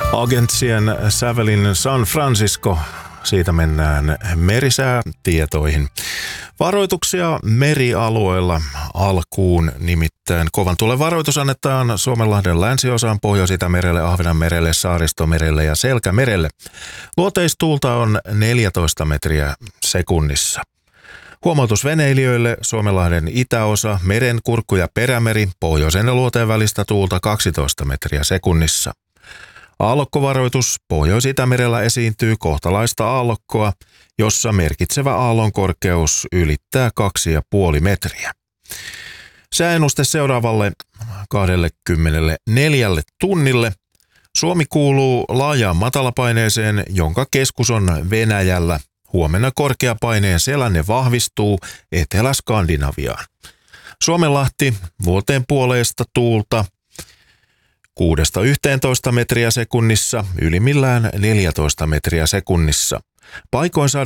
Agentsien sävelin San Francisco. Siitä mennään merisäätietoihin. Varoituksia merialueilla alkuun, nimittäin kovan tuulen varoitus annetaan Suomenlahden länsiosaan, Pohjois-Itämerelle, Ahvenanmerelle, Saaristomerelle ja Selkämerelle. Luoteistuulta on 14 metriä sekunnissa. Huomautus veneilijöille: Suomenlahden itäosa, Merenkurkku ja Perämeri, pohjoisen ja luoteen välistä tuulta 12 metriä sekunnissa. Aallokkovaroitus: Pohjois-Itämerellä esiintyy kohtalaista aallokkoa, jossa merkitsevä aallon korkeus ylittää 2,5 metriä. Sääennuste seuraavalle 24 tunnille. Suomi kuuluu laajaan matalapaineeseen, jonka keskus on Venäjällä. Huomenna korkeapaineen selänne vahvistuu Etelä-Skandinaviaan. Suomenlahti, vuoteen puoleista tuulta 6-11 metriä sekunnissa, ylimmillään 14 metriä sekunnissa. Paikoin